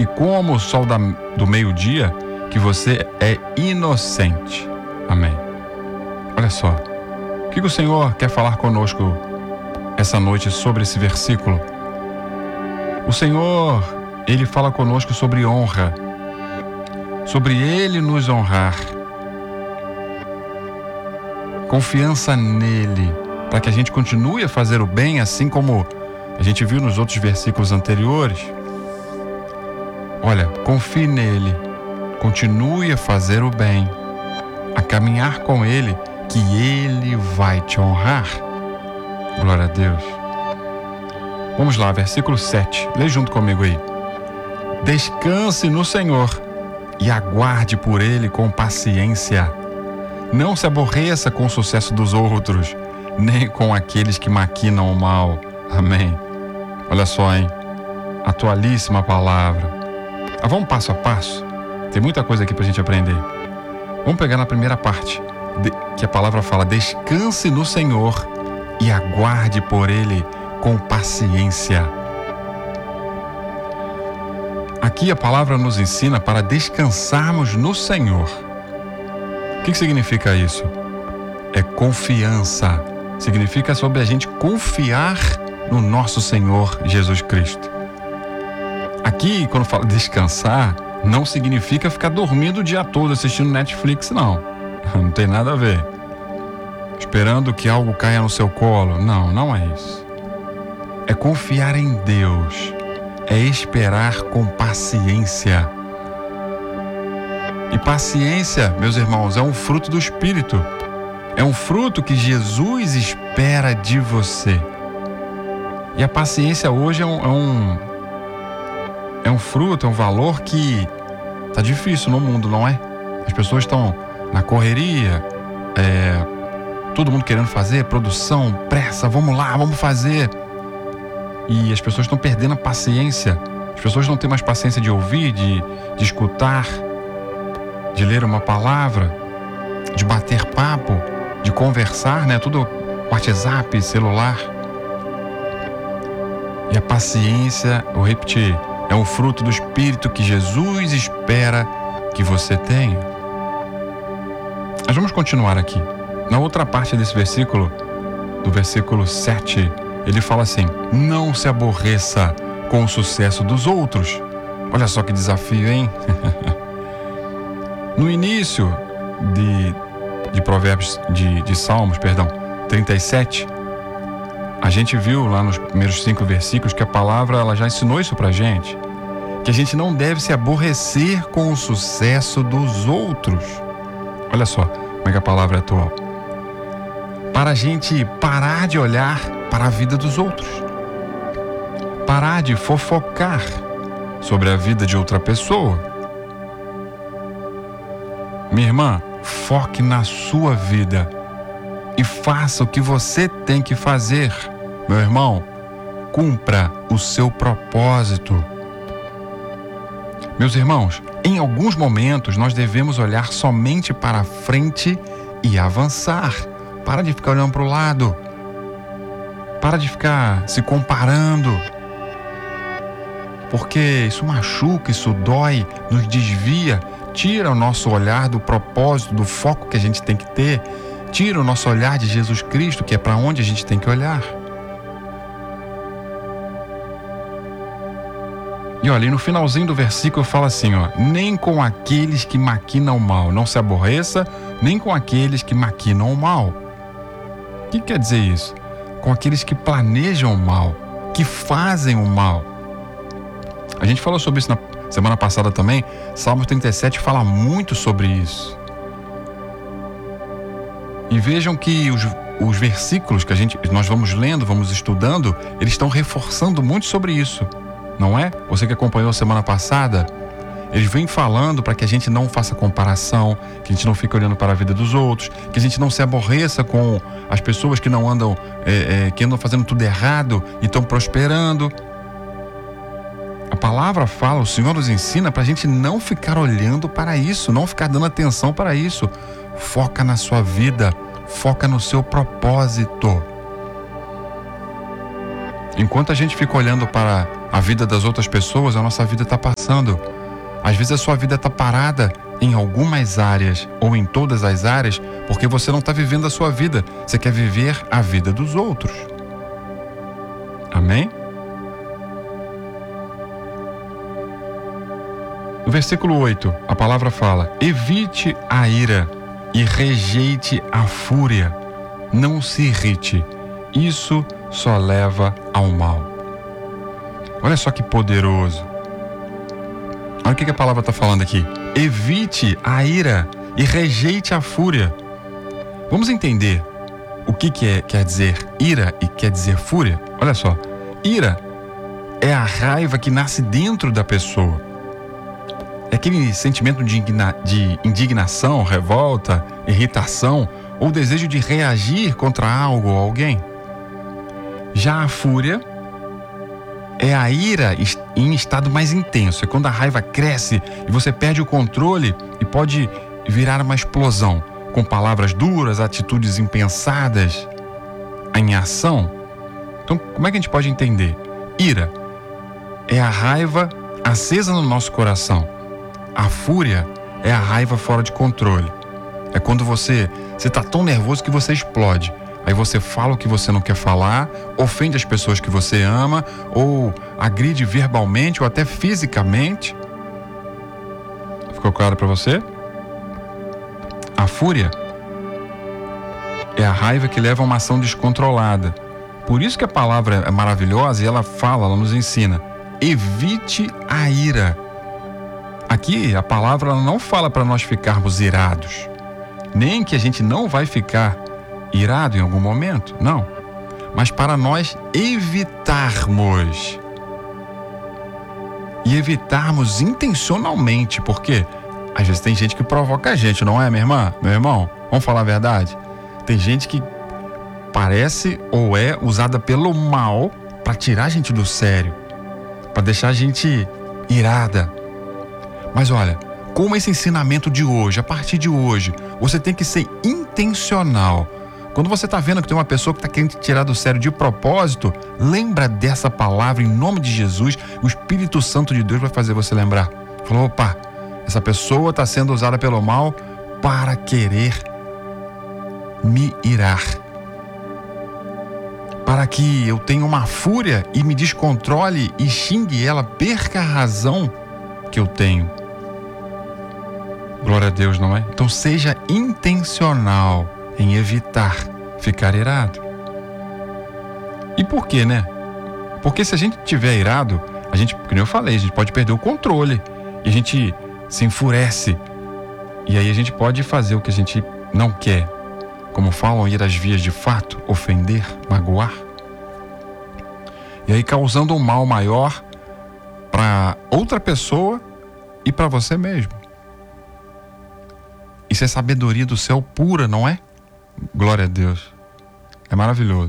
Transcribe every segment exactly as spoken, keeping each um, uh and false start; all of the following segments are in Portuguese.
e como o sol da, do meio-dia, que você é inocente. Amém. Olha só, o que o Senhor quer falar conosco essa noite sobre esse versículo? O Senhor, Ele fala conosco sobre honra, sobre Ele nos honrar, confiança nele, para que a gente continue a fazer o bem, assim como a gente viu nos outros versículos anteriores. Olha, confie nele, continue a fazer o bem, a caminhar com ele, que ele vai te honrar. Glória a Deus. Vamos lá, versículo sete, lê junto comigo aí. Descanse no Senhor e aguarde por ele com paciência. Não se aborreça com o sucesso dos outros, nem com aqueles que maquinam o mal. Amém. Olha só, hein? Atualíssima palavra. Ah, vamos passo a passo. Tem muita coisa aqui pra gente aprender. Vamos pegar na primeira parte, de, que a palavra fala: descanse no Senhor e aguarde por ele com paciência. Aqui a palavra nos ensina para descansarmos no Senhor. O que, que significa isso? É confiança. Significa sobre a gente confiar no nosso Senhor Jesus Cristo. Aqui, quando fala descansar, não significa ficar dormindo o dia todo assistindo Netflix, não. Não tem nada a ver. Esperando que algo caia no seu colo. Não, não é isso. É confiar em Deus. É esperar com paciência. E paciência, meus irmãos, é um fruto do Espírito. É um fruto que Jesus espera de você. E a paciência hoje é um, é um, é um fruto, é um valor que tá difícil no mundo, não é? As pessoas estão na correria, é, todo mundo querendo fazer, produção, pressa, vamos lá, vamos fazer. E as pessoas estão perdendo a paciência. As pessoas não têm mais paciência de ouvir, de, de escutar, de ler uma palavra, de bater papo, de conversar, né? Tudo WhatsApp, celular. E a paciência, eu repetir, é um fruto do Espírito que Jesus espera que você tenha. Mas vamos continuar aqui. Na outra parte desse versículo, do versículo sete, ele fala assim: não se aborreça com o sucesso dos outros. Olha só que desafio, hein? No início de, de Provérbios, de, de Salmos, perdão, trinta e sete, a gente viu lá nos primeiros cinco versículos que a palavra ela já ensinou isso pra gente, que a gente não deve se aborrecer com o sucesso dos outros. Olha só como é que a palavra é atual. Para a gente parar de olhar para a vida dos outros, parar de fofocar sobre a vida de outra pessoa. Minha irmã, foque na sua vida e faça o que você tem que fazer. Meu irmão, cumpra o seu propósito. Meus irmãos, em alguns momentos nós devemos olhar somente para frente e avançar. Para de ficar olhando para o lado. Para de ficar se comparando. Porque isso machuca, isso dói, nos desvia, tira o nosso olhar do propósito, do foco que a gente tem que ter, tira o nosso olhar de Jesus Cristo, que é para onde a gente tem que olhar. E olha, e no finalzinho do versículo fala assim, ó: nem com aqueles que maquinam o mal, não se aborreça, nem com aqueles que maquinam o mal. O que quer dizer isso? Com aqueles que planejam o mal, que fazem o mal. A gente falou sobre isso na semana passada também. Salmo trinta e sete fala muito sobre isso. E vejam que os, os versículos que a gente, nós vamos lendo, vamos estudando, eles estão reforçando muito sobre isso, não é? Você que acompanhou a semana passada, eles vêm falando para que a gente não faça comparação, que a gente não fique olhando para a vida dos outros, que a gente não se aborreça com as pessoas que não andam, é, é, que andam fazendo tudo errado e estão prosperando. A palavra fala, o Senhor nos ensina para a gente não ficar olhando para isso, não ficar dando atenção para isso. Foca na sua vida, foca no seu propósito. Enquanto a gente fica olhando para a vida das outras pessoas, a nossa vida está passando. Às vezes a sua vida está parada em algumas áreas ou em todas as áreas porque você não está vivendo a sua vida. Você quer viver a vida dos outros. Amém? No versículo oito, a palavra fala: evite a ira e rejeite a fúria. Não se irrite. Isso só leva ao mal. Olha só que poderoso. Olha o que a palavra está falando aqui. Evite a ira e rejeite a fúria. Vamos entender o que, que é, quer dizer ira e quer dizer fúria? Olha só. Ira é a raiva que nasce dentro da pessoa. É aquele sentimento de, indigna, de indignação, revolta, irritação ou desejo de reagir contra algo ou alguém. Já a fúria é a ira em estado mais intenso. É quando a raiva cresce e você perde o controle e pode virar uma explosão, com palavras duras, atitudes impensadas, em ação. Então, como é que a gente pode entender? Ira é a raiva acesa no nosso coração. A fúria é a raiva fora de controle. É quando você você está tão nervoso que você explode. Aí você fala o que você não quer falar, ofende as pessoas que você ama, ou agride verbalmente ou até fisicamente. Ficou claro para você? A fúria é a raiva que leva a uma ação descontrolada. Por isso que a palavra é maravilhosa e ela fala, ela nos ensina: evite a ira. Aqui a palavra ela não fala para nós ficarmos irados, nem que a gente não vai ficar irado em algum momento, não. Mas para nós evitarmos. E evitarmos intencionalmente, porque às vezes tem gente que provoca a gente, não é, minha irmã? Meu irmão, vamos falar a verdade? Tem gente que parece ou é usada pelo mal para tirar a gente do sério, para deixar a gente irada. Mas olha, como esse ensinamento de hoje, a partir de hoje, você tem que ser intencional. Quando você está vendo que tem uma pessoa que está querendo te tirar do sério de propósito, lembra dessa palavra em nome de Jesus. O Espírito Santo de Deus vai fazer você lembrar. Falou, opa, essa pessoa está sendo usada pelo mal para querer me irar. Para que eu tenha uma fúria e me descontrole e xingue ela, perca a razão que eu tenho. Glória a Deus, não é? Então seja intencional em evitar ficar irado. E por quê, né? Porque se a gente tiver irado, a gente, como eu falei, a gente pode perder o controle e a gente se enfurece. E aí a gente pode fazer o que a gente não quer. Como falam, ir às vias de fato, ofender, magoar. E aí causando um mal maior para outra pessoa e para você mesmo. Isso é sabedoria do céu pura, não é? Glória a Deus. É maravilhoso.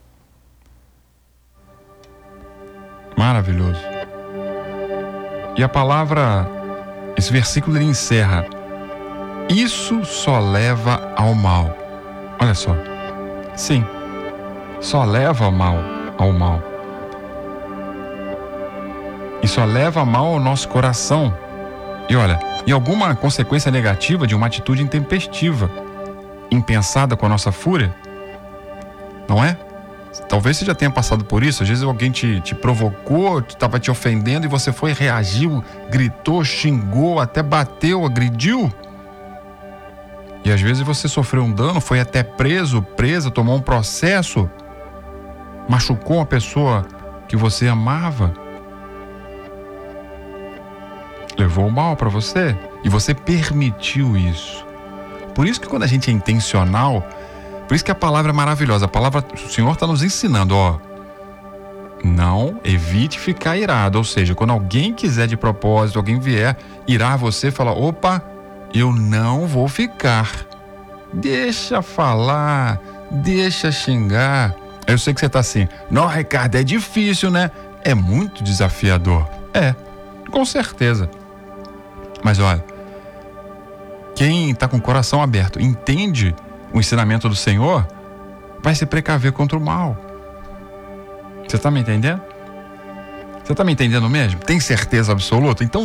Maravilhoso. E a palavra, esse versículo ele encerra: isso só leva ao mal. Olha só. Sim, só leva ao mal, ao mal. E só leva mal ao nosso coração. E olha, e alguma consequência negativa de uma atitude intempestiva, impensada com a nossa fúria, não é? Talvez você já tenha passado por isso. Às vezes alguém te, te provocou, estava te ofendendo e você foi, reagiu, gritou, xingou, até bateu, agrediu. E às vezes você sofreu um dano, foi até preso, presa, tomou um processo, machucou uma pessoa que você amava, levou o mal para você e você permitiu isso. Por isso que quando a gente é intencional, por isso que a palavra é maravilhosa. A palavra, o Senhor está nos ensinando, ó, não evite ficar irado. Ou seja, quando alguém quiser de propósito, alguém vier irar você, fala, opa, eu não vou ficar. Deixa falar, deixa xingar. Eu sei que você está assim, não, Ricardo, é difícil, né? É muito desafiador. É, com certeza. Mas olha, quem está com o coração aberto, entende o ensinamento do Senhor, vai se precaver contra o mal. Você está me entendendo? Você está me entendendo mesmo? Tem certeza absoluta? Então